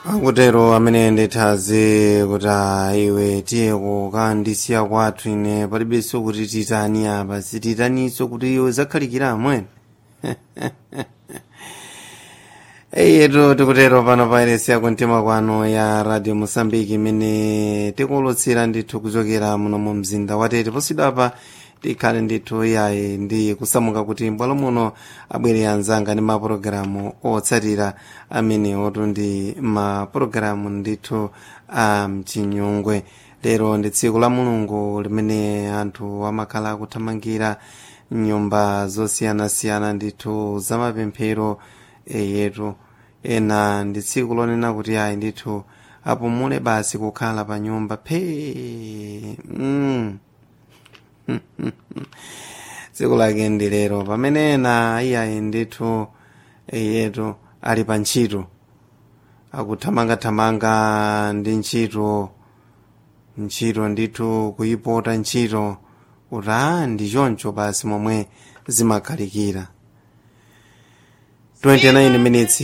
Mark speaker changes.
Speaker 1: akutero amene ndithazi kuti iwe tiyeko kandisiya kwathu ine palibenso kuti titani apa sititaniso kuti iwe zakhalikira amwene eyetu tikutero pano pairesi yakumtima kwano ya radio Mosambiki imene tikuwulutsira ndithu kuchokera muno mu mzinda watete posidwapa tikhale ndithu yayi ndi kusamuka kuti mbwalo muno abwere anzanga ndi mapulogalamu otsatira amene otu ndi mapulogalamu ndithu a mchinyungwe. Lero ndi tsiku la mulungu limene anthu amakhala akuthamangira nyumba zosiyanasiyana ndithu zamapemphero yetu ena ndi tsiku lonena kuti ayi ndithu apumule basi kukhala pa nyumba tsiku lake ndi lero pamene ena iyayi ndithu yetu ali pa ntchito akuthamangathamanga ndi ntchito ndithu kuyipota ntchito kuti ndi choncho basi momwe zimakhalikira. 29 minutes